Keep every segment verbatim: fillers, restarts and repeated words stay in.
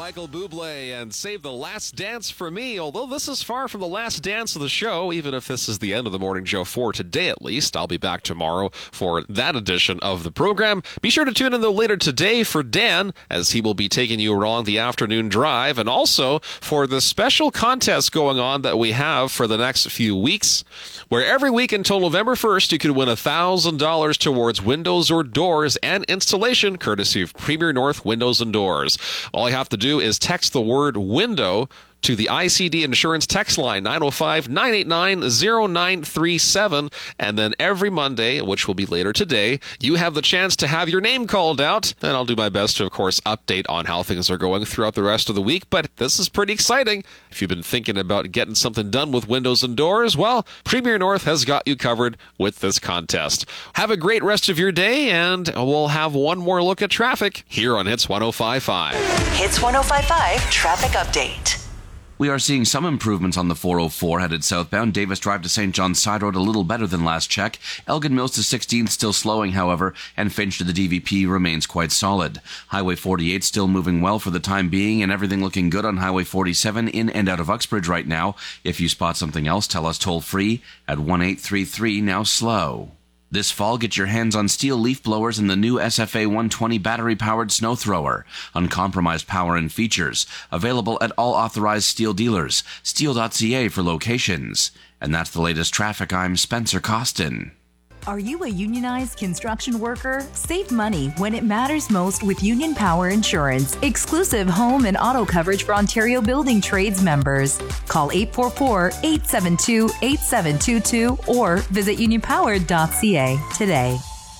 Michael Bublé and Save the Last Dance for Me. Although this is far from the last dance of the show, even if this is the end of the morning show for today at least, I'll be back tomorrow for that edition of the program. Be sure to tune in though later today for Dan, as he will be taking you along the afternoon drive, and also for the special contest going on that we have for the next few weeks, where every week until November first, you could win one thousand dollars towards windows or doors and installation, courtesy of Premier North Windows and Doors. All you have to do is text the word window to the I C D Insurance text line, nine oh five, nine eight nine, oh nine three seven. And then every Monday, which will be later today, you have the chance to have your name called out. And I'll do my best to, of course, update on how things are going throughout the rest of the week. But this is pretty exciting. If you've been thinking about getting something done with windows and doors, well, Premier North has got you covered with this contest. Have a great rest of your day, and we'll have one more look at traffic here on Hits one oh five point five. Hits one oh five point five Traffic Update. We are seeing some improvements on the four oh four headed southbound. Davis Drive to Saint John's Side Road a little better than last check. Elgin Mills to sixteenth still slowing, however, and Finch to the D V P remains quite solid. Highway forty-eight still moving well for the time being, and everything looking good on Highway forty-seven in and out of Uxbridge right now. If you spot something else, tell us toll free at one eight three three now slow. This fall, get your hands on steel leaf blowers and the new S F A one twenty battery-powered snow thrower. Uncompromised power and features. Available at all authorized steel dealers. steel dot c a for locations. And that's the latest traffic. I'm Spencer Costin. Are you a unionized construction worker? Save money when it matters most with Union Power Insurance. Exclusive home and auto coverage for Ontario Building Trades members. Call eight four four, eight seven two, eight seven two two or visit union power dot c a today.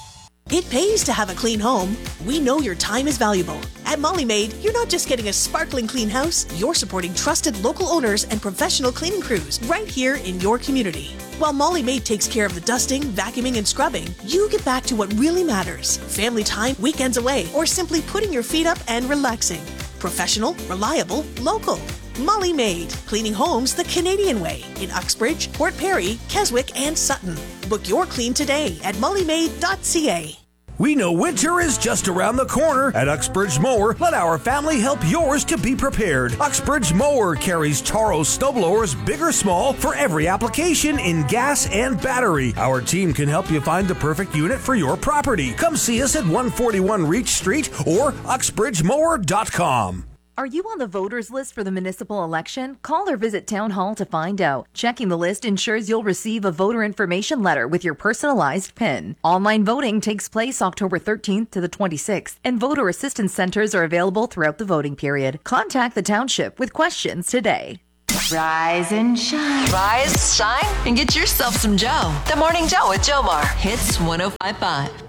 It pays to have a clean home. We know your time is valuable. At Molly Maid, you're not just getting a sparkling clean house, you're supporting trusted local owners and professional cleaning crews right here in your community. While Molly Maid takes care of the dusting, vacuuming, and scrubbing, you get back to what really matters. Family time, weekends away, or simply putting your feet up and relaxing. Professional, reliable, local. Molly Maid, cleaning homes the Canadian way in Uxbridge, Port Perry, Keswick, and Sutton. Book your clean today at molly maid dot c a. We know winter is just around the corner. At Uxbridge Mower, let our family help yours to be prepared. Uxbridge Mower carries Taro snowblowers, big or small, for every application in gas and battery. Our team can help you find the perfect unit for your property. Come see us at one forty-one Reach Street or uxbridge mower dot com. Are you on the voters list for the municipal election? Call or visit Town Hall to find out. Checking the list ensures you'll receive a voter information letter with your personalized PIN. Online voting takes place October thirteenth to the twenty-sixth, and voter assistance centers are available throughout the voting period. Contact the township with questions today. Rise and shine. Rise, shine, and get yourself some Joe. The Morning Joe with Joe Mar. Hits one oh five point five.